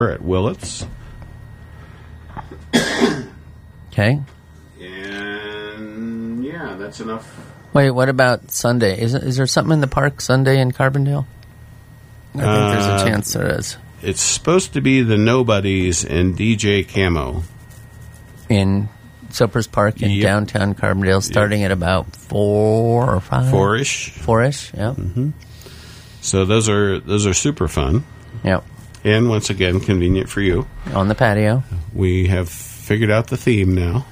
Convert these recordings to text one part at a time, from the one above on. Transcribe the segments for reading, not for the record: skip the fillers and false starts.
at Willits. Okay. And yeah, that's enough. Wait, what about Sunday? Is there something in the park Sunday in Carbondale? I think there's a chance there is. It's supposed to be the Nobodies and DJ Camo. In Soapers Park in downtown Carbondale, starting at about 4 or 5? 4-ish. 4-ish, yeah. Mm-hmm. So those are super fun. Yep. And once again, convenient for you. On the patio. We have figured out the theme now.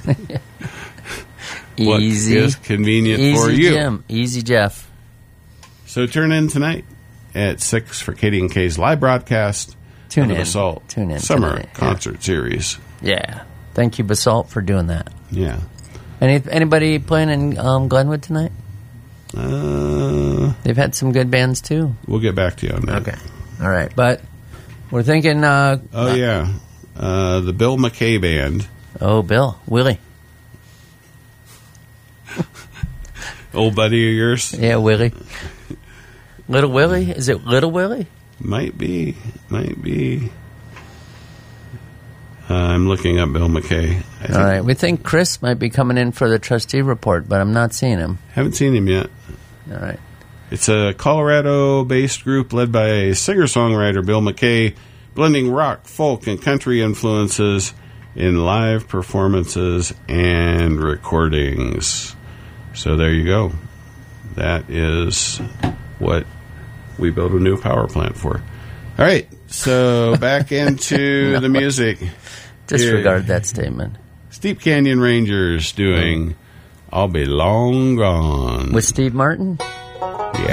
Easy. What is convenient Easy for you? Jim. Easy Jeff. So turn in tonight at 6 for KD&K's live broadcast Tune of in. the Basalt Tune in Summer tonight, Concert Series. Yeah. Thank you, Basalt, for doing that. Yeah. Anybody playing in Glenwood tonight? They've had some good bands, too. We'll get back to you on that. Okay. All right. But we're thinking... the Bill McKay Band. Oh, Bill. Willie. Old buddy of yours? Yeah, Willie. Little Willie? Is it Little Willie? Might be. I'm looking up Bill McKay. All right. We think Chris might be coming in for the trustee report, but I'm not seeing him. Haven't seen him yet. All right. It's a Colorado-based group led by singer-songwriter Bill McKay, blending rock, folk, and country influences in live performances and recordings. So there you go. That is what we built a new power plant for. All right, so back into the music. Disregard that statement. Steep Canyon Rangers doing I'll Be Long Gone. With Steve Martin?